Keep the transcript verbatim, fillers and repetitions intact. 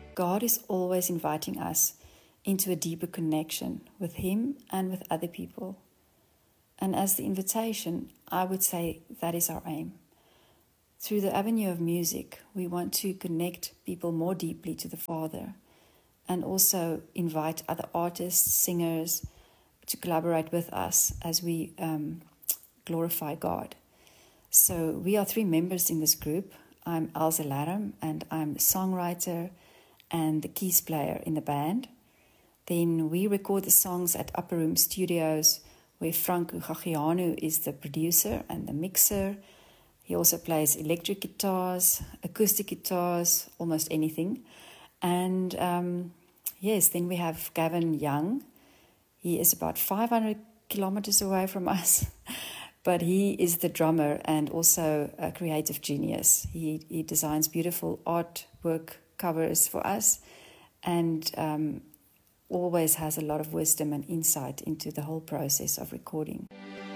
God is always inviting us into a deeper connection with Him and with other people. And as the invitation, I would say that is our aim. Through the avenue of music, we want to connect people more deeply to the Father, and also invite other artists, singers, to collaborate with us as we um, glorify God. So we are three members in this group. I'm Elze Laram, and I'm a songwriter and the keys player in the band. Then we record the songs at Upper Room Studios, where Franco Gagiano is the producer and the mixer. He also plays electric guitars, acoustic guitars, almost anything. And um, yes, then we have Gavin Young. He is about five hundred kilometers away from us, but he is the drummer and also a creative genius. He, he designs beautiful artwork covers for us, and um, always has a lot of wisdom and insight into the whole process of recording.